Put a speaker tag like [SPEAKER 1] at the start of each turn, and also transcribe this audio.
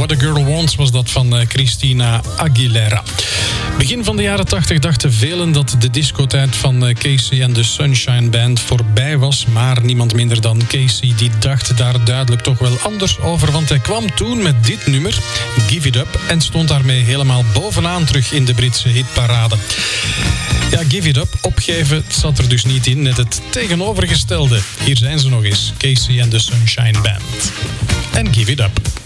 [SPEAKER 1] What a Girl Wants was dat van Christina Aguilera. Begin van de jaren 80 dachten velen dat de discotijd van Casey en de Sunshine Band voorbij was. Maar niemand minder dan Casey die dacht daar duidelijk toch wel anders over. Want hij kwam toen met dit nummer, Give It Up, en stond daarmee helemaal bovenaan terug in de Britse hitparade. Ja, Give It Up, opgeven, zat er dus niet in. Net het tegenovergestelde. Hier zijn ze nog eens, Casey en de Sunshine Band. En Give It Up.